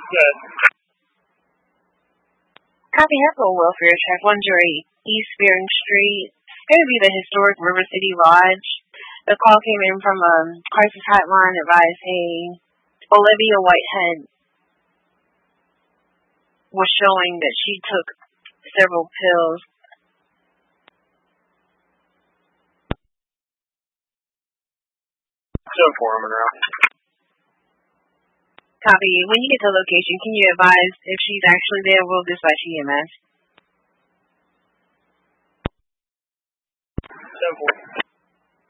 Good. Copy Hepple Welfare Track 108 East Bering Street. It's going to be the historic River City Lodge. The call came in from a crisis hotline advising Olivia Whitehead was showing that she took several pills. So for him around. Copy. When you get to the location, can you advise if she's actually there? We'll dispatch EMS.